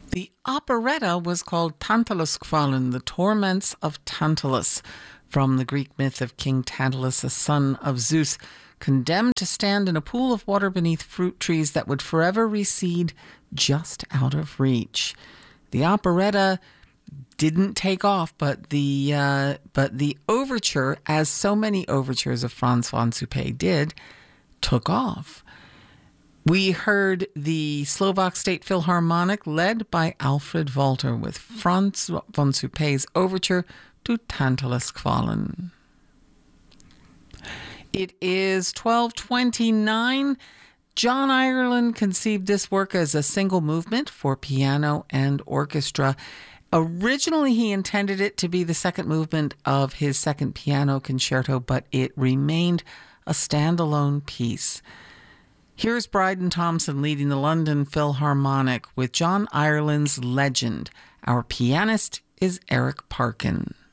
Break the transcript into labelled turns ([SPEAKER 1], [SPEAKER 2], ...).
[SPEAKER 1] The operetta was called Tantalusqualen, the Torments of Tantalus, from the Greek myth of King Tantalus, a son of Zeus, condemned to stand in a pool of water beneath fruit trees that would forever recede just out of reach. The operetta didn't take off, but the overture, as so many overtures of Franz von Suppé did, took off. We heard the Slovak State Philharmonic led by Alfred Walter with Franz von Suppé's overture to Tantalusqualen. It is 12:29. John Ireland conceived this work as a single movement for piano and orchestra. Originally, he intended it to be the second movement of his second piano concerto, but it remained a standalone piece. Here's Bryden Thompson leading the London Philharmonic with John Ireland's Legend. Our pianist is Eric Parkin.